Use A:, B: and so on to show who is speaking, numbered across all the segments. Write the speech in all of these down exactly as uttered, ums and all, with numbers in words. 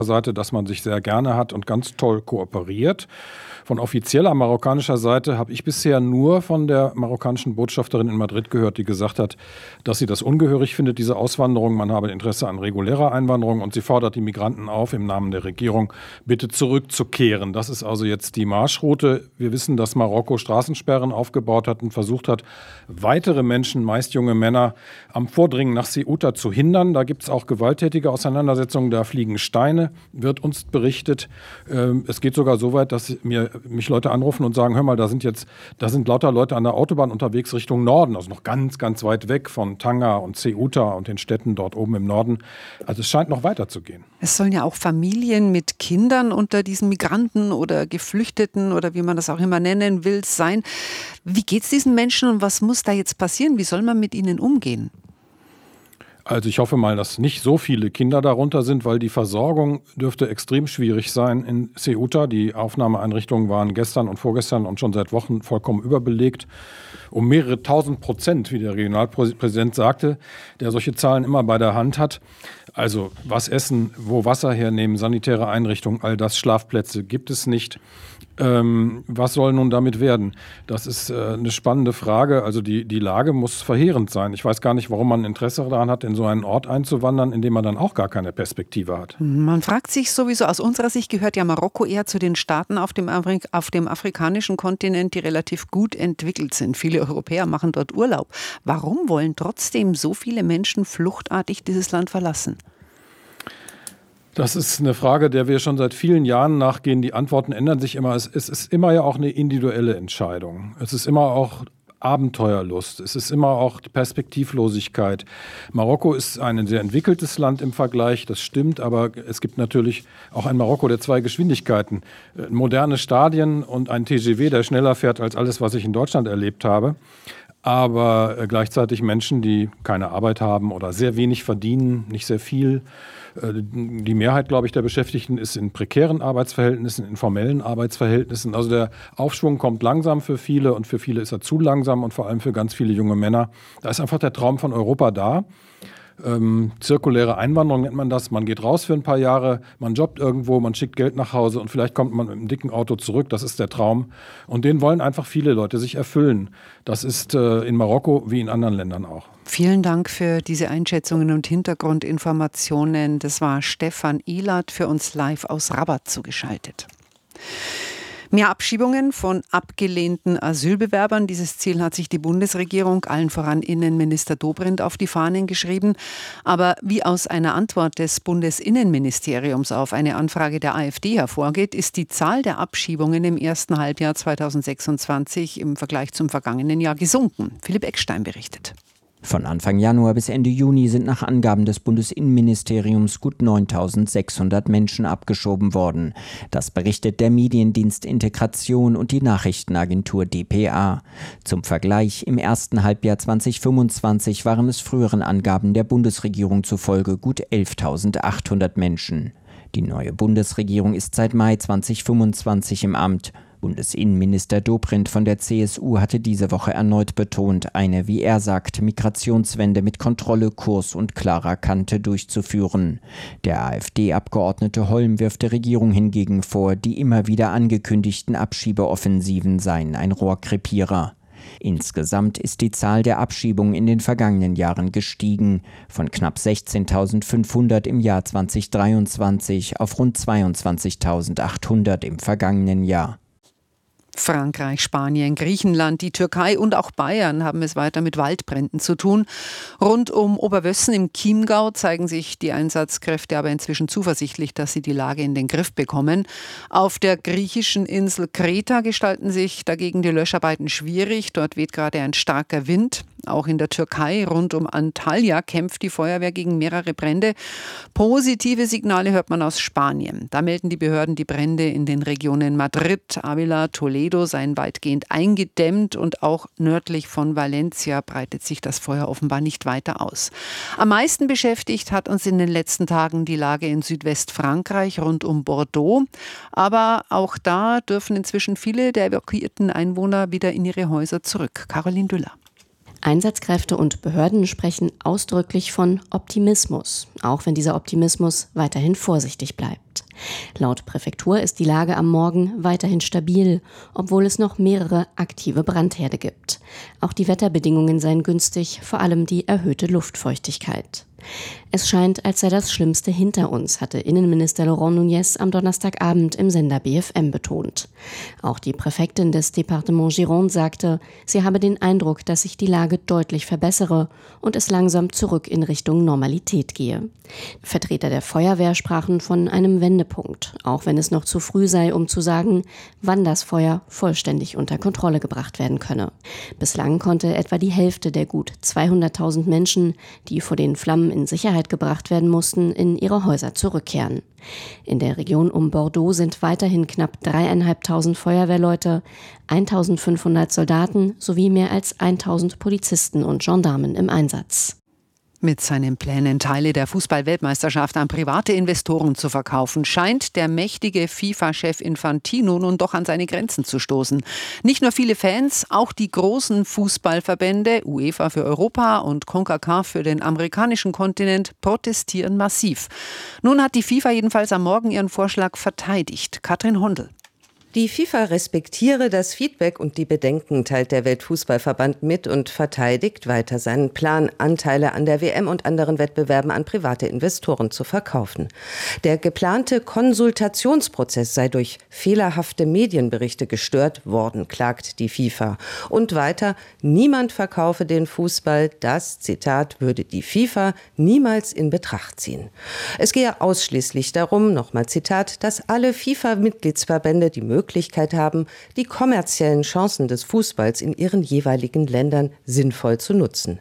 A: Seite, dass man sich sehr gerne hat und ganz toll kooperiert. Von offizieller marokkanischer Seite habe ich bisher nur von der marokkanischen Botschafterin in Madrid gehört, die gesagt hat, dass sie das ungehörig findet, diese Auswanderung. Man habe Interesse an regulärer Einwanderung und sie fordert die Migranten auf, im Namen der Regierung bitte zurückzukehren. Das ist also jetzt die Marschroute. Wir wissen, dass Marokko Straßensperren aufgebaut hat und versucht hat, weitere Menschen, meist junge Männer, am Vordringen nach Ceuta zu hindern. Da gibt es auch gewalttätige Auseinandersetzungen, da fliegen Steine, wird uns berichtet. Es geht sogar so weit, dass mir, mich Leute anrufen und sagen, hör mal, da sind jetzt, da sind lauter Leute an der Autobahn unterwegs Richtung Norden, also noch ganz, ganz weit weg von Tanga und Ceuta und den Städten dort oben im Norden. Also es scheint noch weiter zu gehen.
B: Es sollen ja auch Familien mit Kindern unter diesen Migranten oder Geflüchteten oder wie man das auch immer nennen will, sein. Wie geht es diesen Menschen und was muss da jetzt passieren? Wie soll man mit ihnen umgehen?
A: Also ich hoffe mal, dass nicht so viele Kinder darunter sind, weil die Versorgung dürfte extrem schwierig sein in Ceuta. Die Aufnahmeeinrichtungen waren gestern und vorgestern und schon seit Wochen vollkommen überbelegt. Um mehrere tausend Prozent, wie der Regionalpräsident sagte, der solche Zahlen immer bei der Hand hat. Also was essen, wo Wasser hernehmen, sanitäre Einrichtungen, all das, Schlafplätze gibt es nicht. Ähm, was soll nun damit werden? Das ist äh, eine spannende Frage. Also die, die Lage muss verheerend sein. Ich weiß gar nicht, warum man Interesse daran hat, in so einen Ort einzuwandern, in dem man dann auch gar keine Perspektive hat.
B: Man fragt sich sowieso, aus unserer Sicht gehört ja Marokko eher zu den Staaten auf dem, Afri- auf dem afrikanischen Kontinent, die relativ gut entwickelt sind. Viele Europäer machen dort Urlaub. Warum wollen trotzdem so viele Menschen fluchtartig dieses Land verlassen?
A: Das ist eine Frage, der wir schon seit vielen Jahren nachgehen. Die Antworten ändern sich immer. Es, es ist immer ja auch eine individuelle Entscheidung. Es ist immer auch Abenteuerlust. Es ist immer auch Perspektivlosigkeit. Marokko ist ein sehr entwickeltes Land im Vergleich, das stimmt, aber es gibt natürlich auch ein Marokko der zwei Geschwindigkeiten. Moderne Stadien und ein T G V, der schneller fährt als alles, was ich in Deutschland erlebt habe. Aber gleichzeitig Menschen, die keine Arbeit haben oder sehr wenig verdienen, nicht sehr viel. Die Mehrheit, glaube ich, der Beschäftigten ist in prekären Arbeitsverhältnissen, in formellen Arbeitsverhältnissen. Also der Aufschwung kommt langsam für viele und für viele ist er zu langsam und vor allem für ganz viele junge Männer. Da ist einfach der Traum von Europa da. Ähm, zirkuläre Einwanderung nennt man das. Man geht raus für ein paar Jahre, man jobbt irgendwo, man schickt Geld nach Hause und vielleicht kommt man mit einem dicken Auto zurück. Das ist der Traum. Und den wollen einfach viele Leute sich erfüllen. Das ist äh, in Marokko wie in anderen Ländern auch.
B: Vielen Dank für diese Einschätzungen und Hintergrundinformationen. Das war Stefan Ilat für uns live aus Rabat zugeschaltet. Mehr Abschiebungen von abgelehnten Asylbewerbern. Dieses Ziel hat sich die Bundesregierung, allen voran Innenminister Dobrindt, auf die Fahnen geschrieben. Aber wie aus einer Antwort des Bundesinnenministeriums auf eine Anfrage der AfD hervorgeht, ist die Zahl der Abschiebungen im ersten Halbjahr zweitausendsechsundzwanzig im Vergleich zum vergangenen Jahr gesunken. Philipp Eckstein berichtet.
C: Von Anfang Januar bis Ende Juni sind nach Angaben des Bundesinnenministeriums gut neuntausendsechshundert Menschen abgeschoben worden. Das berichtet der Mediendienst Integration und die Nachrichtenagentur d p a. Zum Vergleich, im ersten Halbjahr zweitausendfünfundzwanzig waren es früheren Angaben der Bundesregierung zufolge gut elftausendachthundert Menschen. Die neue Bundesregierung ist seit Mai zweitausendfünfundzwanzig im Amt. Bundesinnenminister Dobrindt von der C S U hatte diese Woche erneut betont, eine, wie er sagt, Migrationswende mit Kontrolle, Kurs und klarer Kante durchzuführen. Der AfD-Abgeordnete Holm wirft der Regierung hingegen vor, die immer wieder angekündigten Abschiebeoffensiven seien ein Rohrkrepierer. Insgesamt ist die Zahl der Abschiebungen in den vergangenen Jahren gestiegen, von knapp sechzehntausendfünfhundert im Jahr zweitausenddreiundzwanzig auf rund zweiundzwanzigtausendachthundert im vergangenen Jahr.
B: Frankreich, Spanien, Griechenland, die Türkei und auch Bayern haben es weiter mit Waldbränden zu tun. Rund um Oberwössen im Chiemgau zeigen sich die Einsatzkräfte aber inzwischen zuversichtlich, dass sie die Lage in den Griff bekommen. Auf der griechischen Insel Kreta gestalten sich dagegen die Löscharbeiten schwierig. Dort weht gerade ein starker Wind. Auch in der Türkei rund um Antalya kämpft die Feuerwehr gegen mehrere Brände. Positive Signale hört man aus Spanien. Da melden die Behörden, die Brände in den Regionen Madrid, Ávila, Toledo seien weitgehend eingedämmt und auch nördlich von Valencia breitet sich das Feuer offenbar nicht weiter aus. Am meisten beschäftigt hat uns in den letzten Tagen die Lage in Südwestfrankreich rund um Bordeaux. Aber auch da dürfen inzwischen viele der evakuierten Einwohner wieder in ihre Häuser zurück. Caroline Düller.
D: Einsatzkräfte und Behörden sprechen ausdrücklich von Optimismus, auch wenn dieser Optimismus weiterhin vorsichtig bleibt. Laut Präfektur ist die Lage am Morgen weiterhin stabil, obwohl es noch mehrere aktive Brandherde gibt. Auch die Wetterbedingungen seien günstig, vor allem die erhöhte Luftfeuchtigkeit. Es scheint, als sei das Schlimmste hinter uns, hatte Innenminister Laurent Nunez am Donnerstagabend im Sender B F M betont. Auch die Präfektin des Departements Gironde sagte, sie habe den Eindruck, dass sich die Lage deutlich verbessere und es langsam zurück in Richtung Normalität gehe. Vertreter der Feuerwehr sprachen von einem Wendepunkt, auch wenn es noch zu früh sei, um zu sagen, wann das Feuer vollständig unter Kontrolle gebracht werden könne. Bislang konnte etwa die Hälfte der gut zweihunderttausend Menschen, die vor den Flammen in Sicherheit gebracht werden mussten, in ihre Häuser zurückkehren. In der Region um Bordeaux sind weiterhin knapp dreieinhalbtausend Feuerwehrleute, eintausendfünfhundert Soldaten sowie mehr als tausend Polizisten und Gendarmen im Einsatz.
B: Mit seinen Plänen, Teile der Fußball-Weltmeisterschaft an private Investoren zu verkaufen, scheint der mächtige FIFA-Chef Infantino nun doch an seine Grenzen zu stoßen. Nicht nur viele Fans, auch die großen Fußballverbände, UEFA für Europa und CONCACAF für den amerikanischen Kontinent, protestieren massiv. Nun hat die FIFA jedenfalls am Morgen ihren Vorschlag verteidigt. Katrin Hondel.
E: Die FIFA respektiere das Feedback und die Bedenken, teilt der Weltfußballverband mit und verteidigt weiter seinen Plan, Anteile an der W M und anderen Wettbewerben an private Investoren zu verkaufen. Der geplante Konsultationsprozess sei durch fehlerhafte Medienberichte gestört worden, klagt die FIFA. Und weiter, niemand verkaufe den Fußball, das, Zitat, würde die FIFA niemals in Betracht ziehen. Es gehe ausschließlich darum, nochmal Zitat, dass alle FIFA-Mitgliedsverbände die Möglichkeit Möglichkeit haben, die kommerziellen Chancen des Fußballs in ihren jeweiligen Ländern sinnvoll zu nutzen.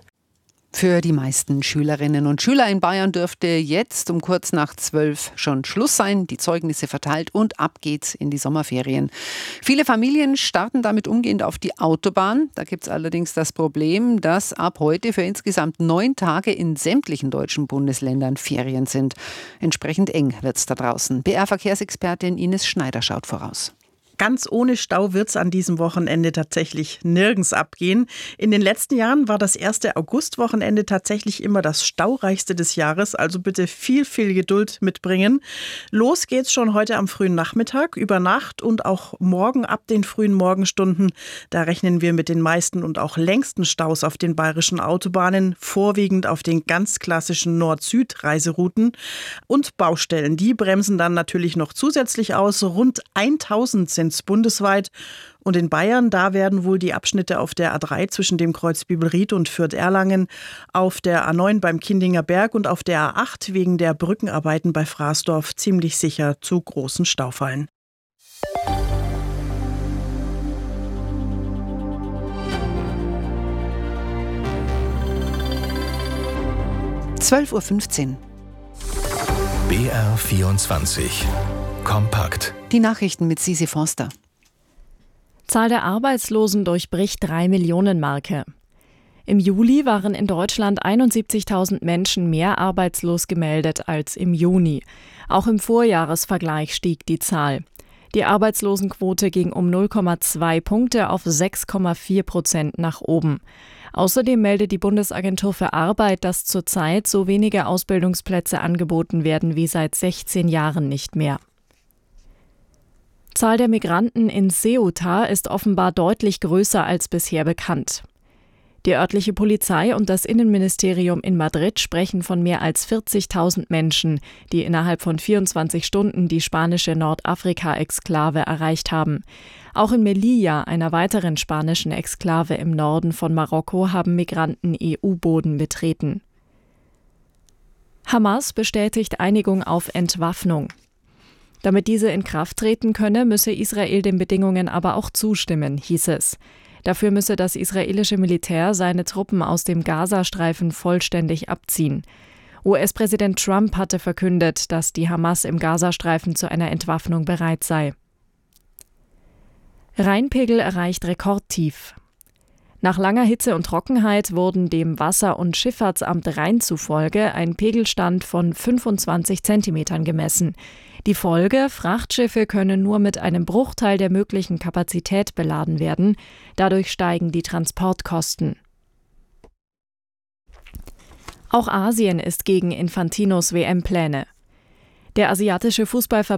B: Für die meisten Schülerinnen und Schüler in Bayern dürfte jetzt um kurz nach zwölf schon Schluss sein, die Zeugnisse verteilt und ab geht's in die Sommerferien. Viele Familien starten damit umgehend auf die Autobahn. Da gibt es allerdings das Problem, dass ab heute für insgesamt neun Tage in sämtlichen deutschen Bundesländern Ferien sind. Entsprechend eng wird's da draußen. B R-Verkehrsexpertin Ines Schneider schaut voraus.
F: Ganz ohne Stau wird es an diesem Wochenende tatsächlich nirgends abgehen. In den letzten Jahren war das erste Augustwochenende tatsächlich immer das staureichste des Jahres. Also bitte viel, viel Geduld mitbringen. Los geht's schon heute am frühen Nachmittag, über Nacht und auch morgen ab den frühen Morgenstunden. Da rechnen wir mit den meisten und auch längsten Staus auf den bayerischen Autobahnen, vorwiegend auf den ganz klassischen Nord-Süd-Reiserouten. Und Baustellen, die bremsen dann natürlich noch zusätzlich aus. Rund tausend sind bundesweit. Und in Bayern, da werden wohl die Abschnitte auf der A drei zwischen dem Kreuz Bibelried und Fürth-Erlangen, auf der A neun beim Kindinger Berg und auf der A acht wegen der Brückenarbeiten bei Fraßdorf ziemlich sicher zu großen Staufallen.
B: zwölf Uhr fünfzehn.
G: B R vierundzwanzig. Kompakt.
B: Die Nachrichten mit Sisi Forster.
H: Zahl der Arbeitslosen durchbricht drei Millionen Marke. Im Juli waren in Deutschland einundsiebzigtausend Menschen mehr arbeitslos gemeldet als im Juni. Auch im Vorjahresvergleich stieg die Zahl. Die Arbeitslosenquote ging um null Komma zwei Punkte auf sechs Komma vier Prozent nach oben. Außerdem meldet die Bundesagentur für Arbeit, dass zurzeit so wenige Ausbildungsplätze angeboten werden wie seit sechzehn Jahren nicht mehr. Zahl der Migranten in Ceuta ist offenbar deutlich größer als bisher bekannt. Die örtliche Polizei und das Innenministerium in Madrid sprechen von mehr als vierzigtausend Menschen, die innerhalb von vierundzwanzig Stunden die spanische Nordafrika-Exklave erreicht haben. Auch in Melilla, einer weiteren spanischen Exklave im Norden von Marokko, haben Migranten E U-Boden betreten. Hamas bestätigt Einigung auf Entwaffnung. Damit diese in Kraft treten könne, müsse Israel den Bedingungen aber auch zustimmen, hieß es. Dafür müsse das israelische Militär seine Truppen aus dem Gazastreifen vollständig abziehen. U S-Präsident Trump hatte verkündet, dass die Hamas im Gazastreifen zu einer Entwaffnung bereit sei. Rheinpegel erreicht Rekordtief. Nach langer Hitze und Trockenheit wurden dem Wasser- und Schifffahrtsamt Rhein zufolge ein Pegelstand von fünfundzwanzig Zentimetern gemessen. Die Folge: Frachtschiffe können nur mit einem Bruchteil der möglichen Kapazität beladen werden. Dadurch steigen die Transportkosten. Auch Asien ist gegen Infantinos W M-Pläne. Der asiatische Fußballverband